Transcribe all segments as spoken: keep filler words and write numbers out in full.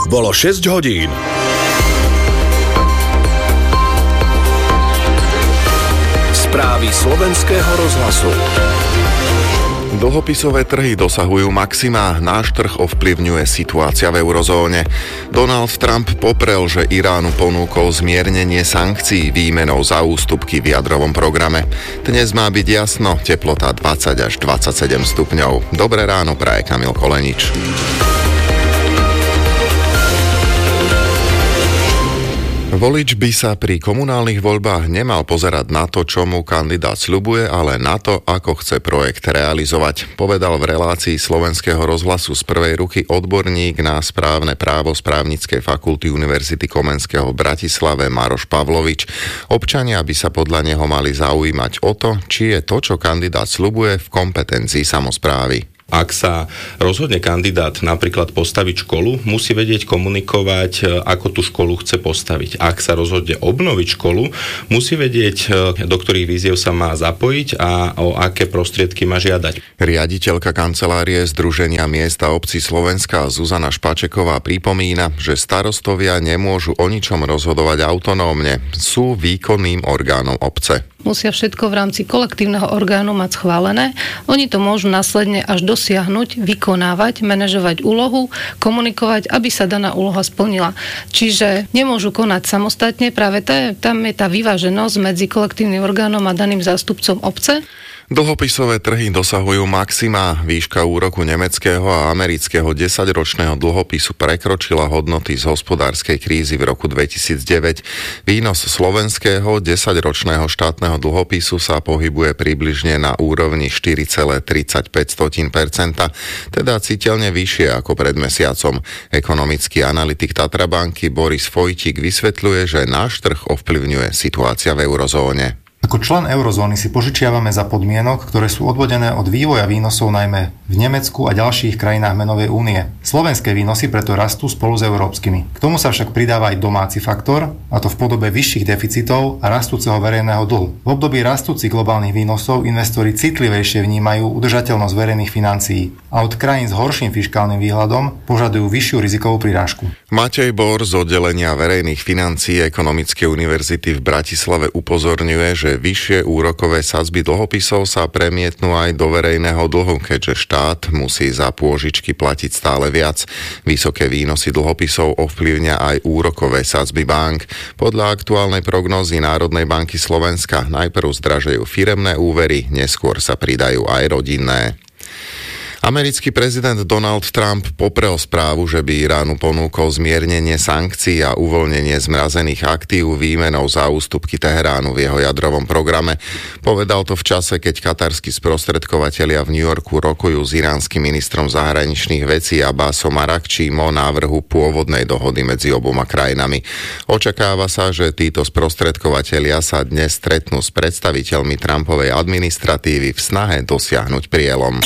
Bolo šesť hodín. Správy slovenského rozhlasu. Dlhopisové trhy dosahujú maxima, náš trh ovplyvňuje situácia v eurozóne. Donald Trump poprel, že Iránu ponúkol zmiernenie sankcií výmenou za ústupky v jadrovom programe. Dnes má byť jasno, teplota dvadsať až dvadsaťsedem stupňov. Dobré ráno praje Kamil Kolenič. Volič by sa pri komunálnych voľbách nemal pozerať na to, čo mu kandidát sľubuje, ale na to, ako chce projekt realizovať, povedal v relácii Slovenského rozhlasu z prvej ruky odborník na správne právo z Právnickej fakulty Univerzity Komenského v Bratislave Maroš Pavlovič. Občania by sa podľa neho mali zaujímať o to, či je to, čo kandidát sľubuje, v kompetencii samosprávy. Ak sa rozhodne kandidát napríklad postaviť školu, musí vedieť komunikovať, ako tú školu chce postaviť. Ak sa rozhodne obnoviť školu, musí vedieť, do ktorých výziev sa má zapojiť a o aké prostriedky má žiadať. Riaditeľka kancelárie Združenia miest a obcí Slovenska Zuzana Špačeková pripomína, že starostovia nemôžu o ničom rozhodovať autonómne. Sú výkonným orgánom obce. Musia všetko v rámci kolektívneho orgánu mať schválené. Oni to môžu následne až dosiahnuť, vykonávať, manažovať úlohu, komunikovať, aby sa daná úloha splnila. Čiže nemôžu konať samostatne, práve tá, tam je tá vyváženosť medzi kolektívnym orgánom a daným zástupcom obce. Dlhopisové trhy dosahujú maxima. Výška úroku nemeckého a amerického desaťročného dlhopisu prekročila hodnoty z hospodárskej krízy v roku dvetisícdeväť. Výnos slovenského desaťročného štátneho dlhopisu sa pohybuje približne na úrovni štyri celé tridsaťpäť percenta, teda citeľne vyššie ako pred mesiacom. Ekonomický analytik Tatrabanky Boris Fojtík vysvetľuje, že náš trh ovplyvňuje situácia v eurozóne. Ako člen eurozóny si požičiavame za podmienok, ktoré sú odvodené od vývoja výnosov najmä v Nemecku a ďalších krajinách menovej únie. Slovenské výnosy preto rastú spolu s európskymi. K tomu sa však pridáva aj domáci faktor, a to v podobe vyšších deficitov a rastúceho verejného dlhu. V období rastúcich globálnych výnosov investori citlivejšie vnímajú udržateľnosť verejných financií a od krajín s horším fiškálnym výhľadom požadujú vyššiu rizikovú prirážku. Matej Bor z oddelenia verejných financií Ekonomickej univerzity v Bratislave upozorňuje, že vyššie úrokové sadzby dlhopisov sa premietnú aj do verejného dlhu, keďže štát musí za pôžičky platiť stále viac. Vysoké výnosy dlhopisov ovplyvňa aj úrokové sadzby bank. Podľa aktuálnej prognózy Národnej banky Slovenska najprv zdražejú firemné úvery, neskôr sa pridajú aj rodinné. Americký prezident Donald Trump poprel správu, že by Iránu ponúkol zmiernenie sankcií a uvoľnenie zmrazených aktív výmenou za ústupky Teheránu v jeho jadrovom programe. Povedal to v čase, keď katarskí sprostredkovatelia v New Yorku rokujú s iránskym ministrom zahraničných vecí Abbasom Arakčím o návrhu pôvodnej dohody medzi oboma krajinami. Očakáva sa, že títo sprostredkovatelia sa dnes stretnú s predstaviteľmi Trumpovej administratívy v snahe dosiahnuť prielom.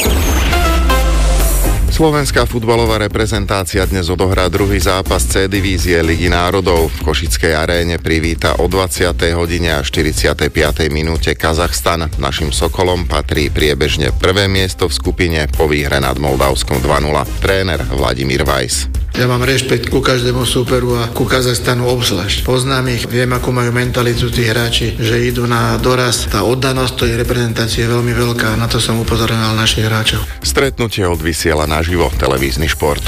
Slovenská futbalová reprezentácia dnes odohrá druhý zápas C divízie Ligy národov. V Košickej aréne privíta o dvadsiatej hodine a štyridsiatej piatej minúte Kazachstan. Našim Sokolom patrí priebežne prvé miesto v skupine po výhre nad Moldavskom dva nula. Tréner Vladimír Vajs. Ja mám rešpekt ku každému súperu a ku Kazachstanu obzvlášť. Poznám ich, viem, akú majú mentalitu tí hráči, že idú na doraz. Tá oddanosť tej reprezentácie je veľmi veľká, na to som upozorňoval našich hráčov. Stretnutie odvysiela naživo televízny šport.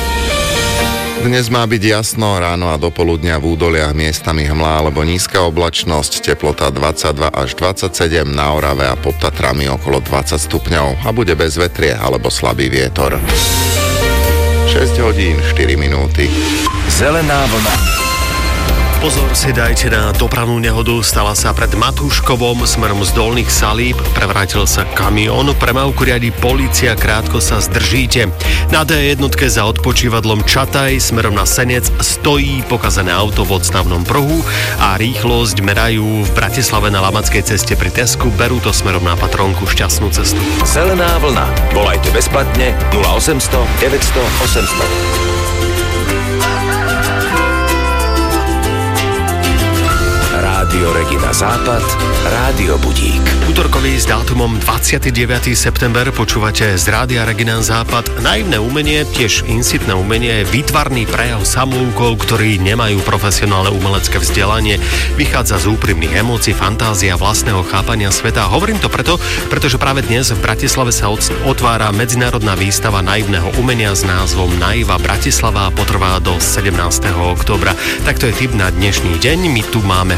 Dnes má byť jasno, ráno a dopoludnia v údoliach miestami hmlá alebo nízka oblačnosť, teplota dvadsaťdva až dvadsaťsedem, na Orave a pod Tatrami okolo dvadsať stupňov a bude bez vetrie alebo slabý vietor. šesť hodín štyri minúty. Zelená vlna. Pozor si dajte na dopravnú nehodu. Stala sa pred Matúškovom smerom z Dolných Salíb. Prevrátil sa kamión. Premávku riadi polícia, krátko sa zdržíte. Na dé jednotke za odpočívadlom Čataj smerom na Senec stojí pokazené auto v odstavnom pruhu a rýchlosť merajú v Bratislave na Lamackej ceste pri Tesku. Berú to smerom na Patrónku. Šťastnú cestu. Zelená vlna. Volajte bezplatne nula osemsto deväťsto osemsto. Rádio Regina Západ, Rádio Budík. Útorkový s dátumom dvadsiateho deviateho september počúvate z Rádia Regina Západ. Naivné umenie, tiež insitné umenie, je výtvarný prejav samoukov, ktorí nemajú profesionálne umelecké vzdelanie. Vychádza z úprimných emócií, fantázia, vlastného chápania sveta. Hovorím to preto, pretože práve dnes v Bratislave sa otvára medzinárodná výstava naivného umenia s názvom Naiva Bratislava a potrvá do sedemnásteho októbra. Tak to je tip na dnešný deň. My tu máme